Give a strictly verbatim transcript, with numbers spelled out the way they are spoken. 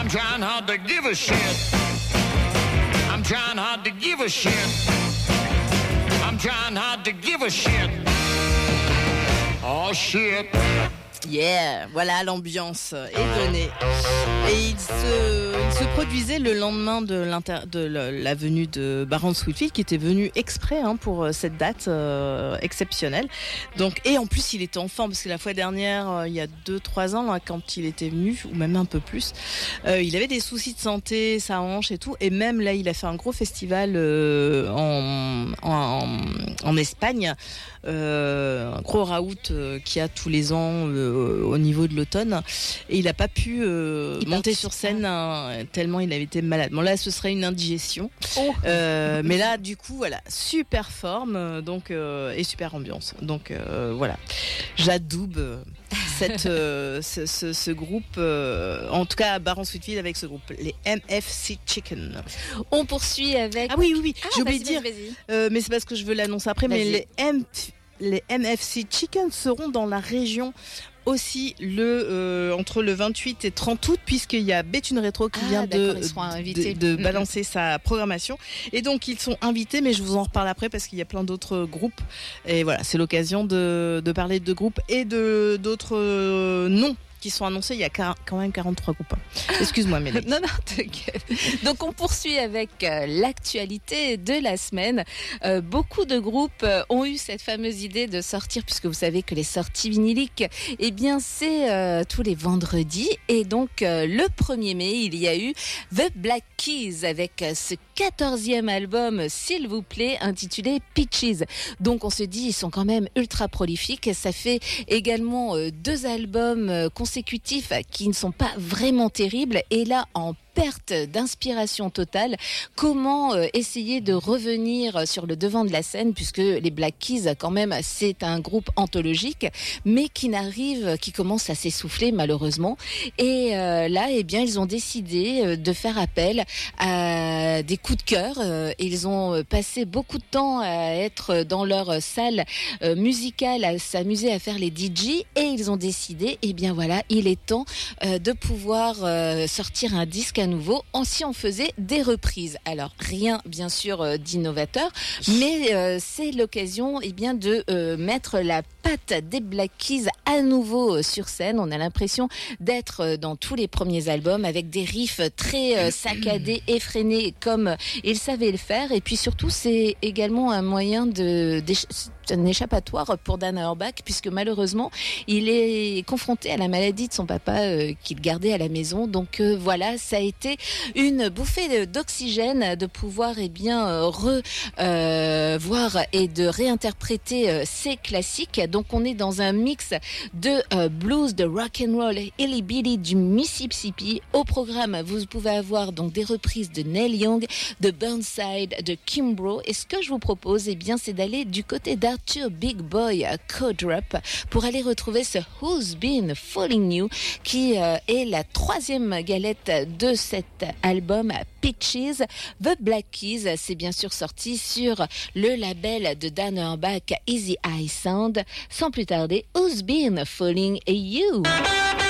I'm trying hard to give a shit. I'm trying hard to give a shit. I'm trying hard to give a shit. Oh shit. Yeah, voilà, l'ambiance est donnée. Et il se, il se produisait le lendemain de, l'inter, de la venue de Baron Sweetfield, qui était venu exprès hein, pour cette date euh, exceptionnelle. Donc, et en plus, il était en forme, parce que la fois dernière, euh, il y a deux trois ans, là, quand il était venu, ou même un peu plus, euh, il avait des soucis de santé, sa hanche et tout. Et même là, il a fait un gros festival euh, en, en, en Espagne, euh, un gros raout euh, qu'il y a tous les ans euh, au niveau de l'automne. Et il n'a pas pu euh, monter sur scène hein, tellement il avait été malade. Bon là, ce serait une indigestion. Oh. Euh, mais là, du coup, voilà, super forme donc, euh, et super ambiance. Donc euh, voilà, j'adoube cette, euh, ce, ce, ce groupe, euh, en tout cas Baron Sweetfield avec ce groupe, les M F C Chicken. On poursuit avec... Ah oui, oui, oui, ah, j'ai oublié de dire, euh, mais c'est parce que je veux l'annoncer après, vas-y. Mais les, M- les M F C Chicken seront dans la région aussi le, euh, entre le vingt-huit et trente août, puisqu'il y a Béthune Rétro qui ah, vient de, de, de balancer sa programmation. Et donc, ils sont invités, mais je vous en reparle après parce qu'il y a plein d'autres groupes. Et voilà, c'est l'occasion de, de parler de groupes et de, d'autres euh, noms qui sont annoncés. Il y a quand même quarante-trois groupes. Excuse-moi, Mélanie. Non, non, t'inquiète. Donc, on poursuit avec euh, l'actualité de la semaine. Euh, beaucoup de groupes euh, ont eu cette fameuse idée de sortir, puisque vous savez que les sorties vinyliques, eh bien, c'est euh, tous les vendredis. Et donc, euh, le premier mai, il y a eu The Black Keys avec euh, ce quatorzième album, s'il vous plaît, intitulé Peaches. Donc, on se dit, ils sont quand même ultra prolifiques. Ça fait également euh, deux albums euh, consécutifs qui ne sont pas vraiment terribles, et là en perte d'inspiration totale. Comment euh, essayer de revenir sur le devant de la scène, puisque les Black Keys, quand même, c'est un groupe anthologique, mais qui n'arrive, qui commence à s'essouffler malheureusement. Et euh, là, eh bien, ils ont décidé euh, de faire appel à des coups de cœur. Euh, ils ont passé beaucoup de temps à être dans leur salle euh, musicale, à s'amuser à faire les D J, et ils ont décidé, eh bien voilà, il est temps euh, de pouvoir euh, sortir un disque à nouveau, si on faisait des reprises. Alors, rien, bien sûr, euh, d'innovateur, mais euh, c'est l'occasion eh bien, de euh, mettre la patte des Black Keys à nouveau euh, sur scène. On a l'impression d'être euh, dans tous les premiers albums, avec des riffs très euh, saccadés, effrénés, comme ils savaient le faire. Et puis surtout, c'est également un moyen de... de un échappatoire pour Dan Auerbach, puisque malheureusement il est confronté à la maladie de son papa euh, qu'il gardait à la maison. Donc euh, voilà, ça a été une bouffée d'oxygène de pouvoir eh bien euh, revoir euh, et de réinterpréter euh, ces classiques. Donc on est dans un mix de euh, blues, de rock and roll, hillbilly du Mississippi. Au programme, vous pouvez avoir donc des reprises de Neil Young, de Burnside, de Kimbrough. Et ce que je vous propose, eh bien, c'est d'aller du côté d'Arthur Big Boy Code-Rap pour aller retrouver ce Who's Been Fooling You, qui euh, est la troisième galette de cet album Peaches. The Black Keys, c'est bien sûr sorti sur le label de Dan Auerbach, Easy Eye Sound. Sans plus tarder, Who's Been Fooling You?